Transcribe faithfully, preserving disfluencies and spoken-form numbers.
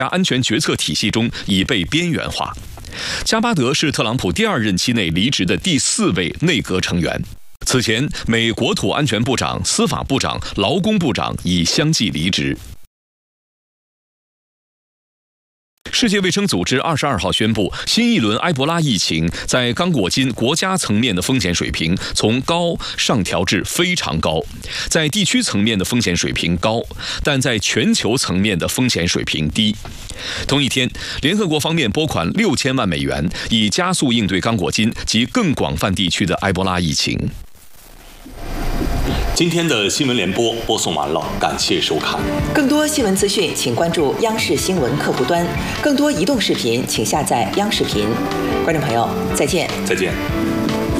安全决策体系中已被边缘化。加巴德是特朗普第二任期内离职的第四位内阁成员。此前，美国土安全部长、司法部长、劳工部长已相继离职。世界卫生组织二十二号宣布，新一轮埃博拉疫情在刚果金国家层面的风险水平从高上调至非常高，在地区层面的风险水平高，但在全球层面的风险水平低。同一天，联合国方面拨款六千万美元，以加速应对刚果金及更广泛地区的埃博拉疫情。 今天的新闻联播播送完了，感谢收看。 更多新闻资讯，请关注央视新闻客户端。更多移动视频，请下载央视频。观众朋友，再见。 再见。